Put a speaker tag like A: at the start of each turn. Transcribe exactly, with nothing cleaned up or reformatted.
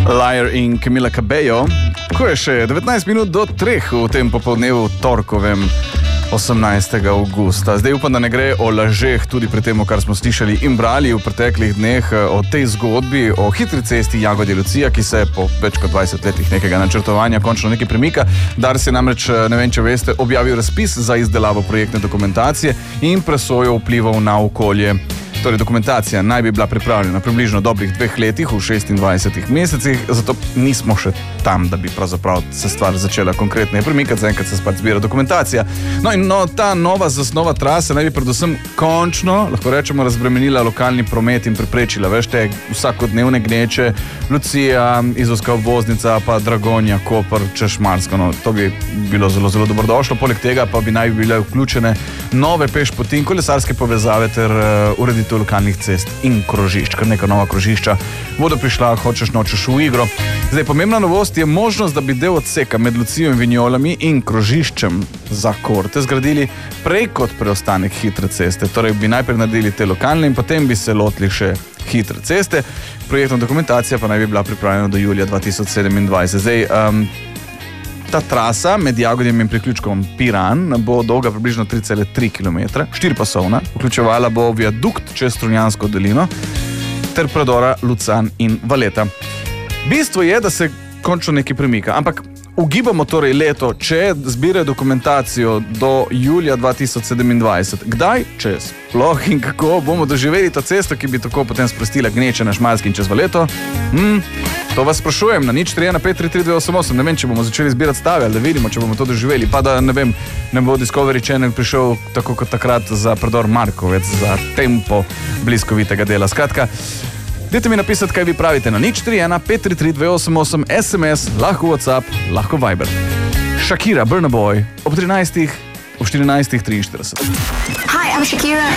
A: Liar in Camila Cabello. Ko je še devetnajst minut do treh v tem popoldnevu torkovem osemnajstega avgusta. Zdaj upam, da ne gre o lažeh tudi pri tem, kar smo slišali in brali v preteklih dneh o tej zgodbi o hitri cesti Jagodje Lucija, ki se po več kot dvajset letih nekega načrtovanja končno nekaj premika. Dars je namreč, ne vem, če veste, objavil razpis za izdelavo projektne dokumentacije in presojo vplivov na okolje. Torej, dokumentacija naj bi bila pripravljena približno dobrih dveh letih, v šestindvajsetih mesecih, zato nismo še tam, da bi pravzaprav se stvar začela konkretneje premikati, zaenkrat se pač zbira dokumentacija. No in no, ta nova zasnova trase naj bi predvsem končno, lahko rečemo, razbremenila lokalni promet in preprečila, veš, te vsakodnevne gneče, Lucija, Izolska obvoznica, pa Dragonja, Koper, Češmarsko, no, to bi bilo zelo, zelo dobrodošlo. Poleg tega pa bi naj bile vključene nove pešpoti in kolesarske povezave ter uh, ureditev lokalnih cest in krožišč, kar neka nova krožišča bodo prišla, hočeš nočeš v igro. Zdaj, pomembna novost je možnost, da bi del odseka med Lucijo in Vinjolami in krožiščem za Korte zgradili prej kot preostanek hitre ceste. Torej bi najprej naredili te lokalne in potem bi se lotili še hitre ceste. Projektna dokumentacija pa naj bi bila pripravljena do julija dva tisoč sedemindvajset. Zdaj, um, ta trasa med Jagodjem in priključkom Piran bo dolga približno tri cele tri kilometre, štiripasovna, vključevala bo viadukt čez Strunjansko dolino ter predora Lucan in Valeta. Bistvo je, da se končno nekaj premika, ampak ugibamo torej leto, če zbirajo dokumentacijo do julija dva tisoč sedemindvajset. Kdaj, če sploh in kako bomo doživeli to cesto, ki bi tako potem sprostila gneče na Šmarski in čez Valeto? Hmm, to vas sprašujem na nič tri ena pet tri tri dve osem osem. Ne vem, če bomo začeli zbirati stave, ali da vidimo, če bomo to doživeli. Pa da, ne vem, ne bo Discovery Channel prišel tako kot takrat za predor Markovec, za tempo bliskovitega dela. Skratka, dajte mi napisati, kaj vi pravite na nič tri ena pet tri tri dve osem osem, es em es, lahko WhatsApp, lahko Viber. Shakira, Burna Boy, ob trinajstih, ob štirinajstih triinštirideset.
B: Hi, I'm Shakira.